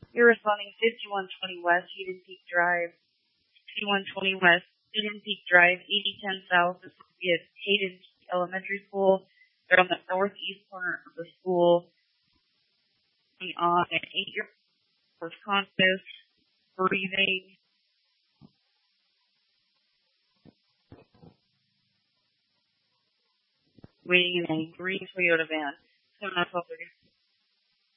You're responding 5120 West, Eden Peak Drive. 5120 West, Eden Peak Drive, 8010 South. This would be at Hayden Elementary School. They're on the northeast corner of the school. On an 8-year with conscious breathing. Waiting in a green Toyota van. 7 o'clock.